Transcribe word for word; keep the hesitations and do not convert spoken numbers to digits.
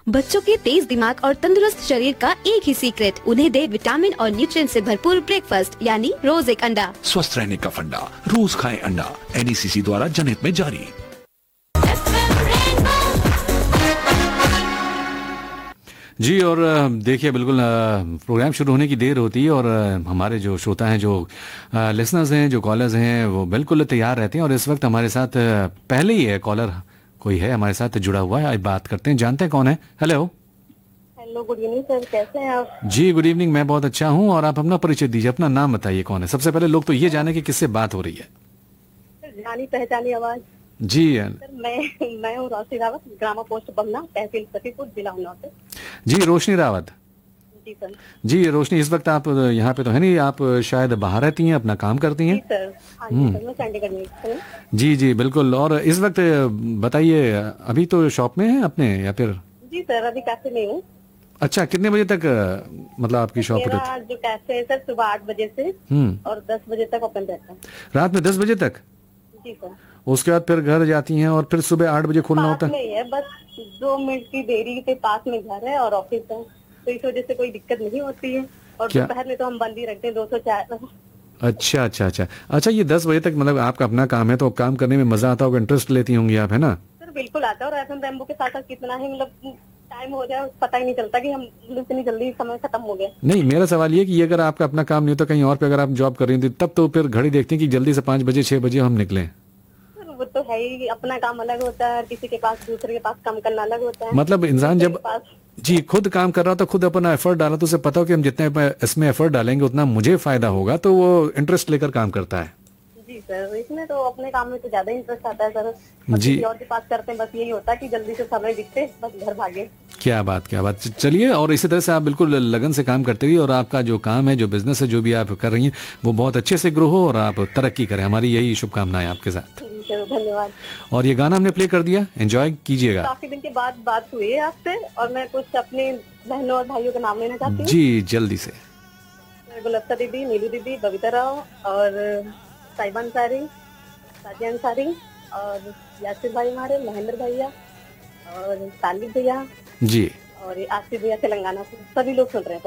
बच्चों के तेज दिमाग और तंदुरुस्त शरीर का एक ही सीक्रेट, उन्हें दे विटामिन और न्यूट्रिएंट से भरपूर ब्रेकफास्ट यानी रोज एक अंडा। स्वस्थ रहने का फंडा, रोज खाएं अंडा। एन ई सी सी द्वारा जनहित में जारी। जी, और देखिए बिल्कुल प्रोग्राम शुरू होने की देर होती है और हमारे जो श्रोता हैं, जो लिसनर्स हैं, जो कॉलर्स हैं, वो बिल्कुल तैयार रहते हैं। और इस वक्त हमारे साथ पहले ही है कॉलर, कोई है हमारे साथ जुड़ा हुआ है, आज बात करते हैं, जानते हैं कौन है। Hello hello, good evening sir, कैसे हैं आप? जी गुड इवनिंग, मैं बहुत अच्छा हूँ। और आप अपना परिचय दीजिए, अपना नाम बताइए, कौन है। सबसे पहले लोग तो ये जाने कि किससे बात हो रही है। जानी पहचानी आवाज जी सर, मैं मैं हूँ रोशनी रावत, ग्रामा पोस्ट बमना, तहसील फतेहपुर, जिला उन्नाव से। जी रोशनी रावत। जी सर। जी रोशनी, इस वक्त आप यहाँ पे तो है नहीं, आप शायद बाहर रहती हैं, अपना काम करती हैं। जी सर, हाँ जी सर, मैं चंडीगढ़ में हूँ। जी जी बिल्कुल। और इस वक्त बताइए, अभी तो शॉप में है अपने या फिर? जी सर, अभी कैफे में हूँ। अच्छा, कितने बजे तक मतलब आपकी शॉप मेरा रहती है? जो कैफे है सर, सुबह आठ बजे से और दस बजे तक ओपन रहता है। रात में दस बजे तक? जी सर। उसके बाद फिर घर जाती हैं और फिर सुबह आठ बजे खोलना होता पास है? में ही है, बस दो मिनट की देरी के पास में घर है और ऑफिस है, तो इस वजह से कोई दिक्कत नहीं होती है। और क्या? दोपहर में तो हम बंद ही रखते हैं, दो सौ चार। अच्छा अच्छा अच्छा अच्छा, ये दस बजे तक मतलब आपका अपना काम है, तो काम करने में मजा आता होगा, इंटरेस्ट लेती होंगी आप, है ना? सर बिल्कुल आता है, और एफ एम रेनबो के साथ साथ कितना ही मतलब टाइम हो जाए पता ही नहीं चलता कि हम इतनी जल्दी समय खत्म हो गया। नहीं, मेरा सवाल ये कि ये अगर आपका अपना काम नहीं होता, कहीं और पे अगर आप जॉब कर रही थी, तब तो फिर घड़ी देखती हैं कि जल्दी से पाँच बजे छह बजे हम निकलें। सर वो तो है ही, अपना काम अलग होता है, किसी के पास दूसरे के पास काम करना अलग होता है। मतलब इंसान जब जी खुद काम कर रहा था, खुद अपना एफर्ट डाला, तो उसे पता हो कि हम जितने इसमें एफर्ट डालेंगे उतना मुझे फायदा होगा, तो वो इंटरेस्ट लेकर काम करता है। जी सर, इसमें तो अपने काम में तो ज्यादा इंटरेस्ट आता है सर। जी। किसी और के पास करते हैं, बस यही होता है कि जल्दी से समय दिखते, बस घर भागे। क्या बात क्या बात। चलिए, और इसी तरह से आप बिल्कुल लगन से काम करते रहिए, और आपका जो काम है, जो बिजनेस है, जो भी आप कर रही हैं, वो बहुत अच्छे से ग्रो हो और आप तरक्की करें। हमारी यही शुभकामनाएं आपके साथ। धन्यवाद। और ये गाना हमने प्ले कर दिया, एंजॉय कीजिएगा। काफी दिन के बाद बात हुई है आपसे, और मैं कुछ अपने बहनों और भाइयों का नाम लेना चाहती हूँ। जी जल्दी से। गुलफ्ता दीदी, नीलू दीदी, बबीता राव और साहिबा अंसारी, साजिया अंसारी और यासिर भाई हमारे, महेंद्र भैया और तालिब भैया जी, और आसिफ भैया तेलंगाना से, सभी लोग सुन रहे हैं।